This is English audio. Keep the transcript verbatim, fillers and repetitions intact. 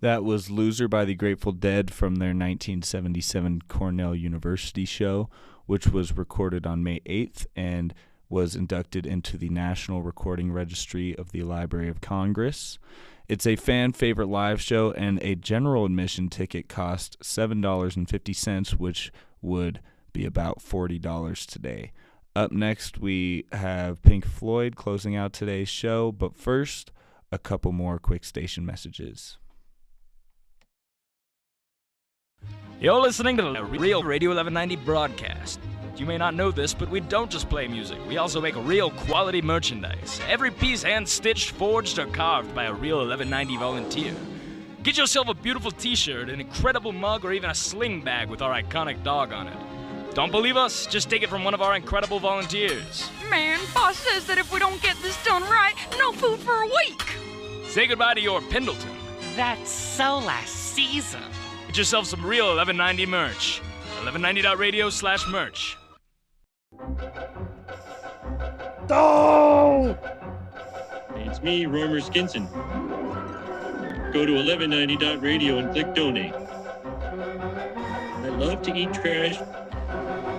That was Loser by the Grateful Dead from their nineteen seventy-seven Cornell University show, which was recorded on May eighth and was inducted into the National Recording Registry of the Library of Congress. It's a fan favorite live show, and a general admission ticket cost seven dollars and fifty cents, which would be about forty dollars today. Up next, we have Pink Floyd closing out today's show, but first, a couple more quick station messages. You're listening to the Real Radio eleven ninety broadcast. You may not know this, but we don't just play music. We also make real quality merchandise. Every piece hand-stitched, forged, or carved by a real eleven ninety volunteer. Get yourself a beautiful t-shirt, an incredible mug, or even a sling bag with our iconic dog on it. Don't believe us? Just take it from one of our incredible volunteers. Man, boss says that if we don't get this done right, no food for a week. Say goodbye to your Pendleton. That's so last season. Get yourself some real eleven ninety merch. eleven ninety dot radio slash merch. Oh! It's me, Romer Skinson. Go to eleven ninety dot radio and click donate. I love to eat trash,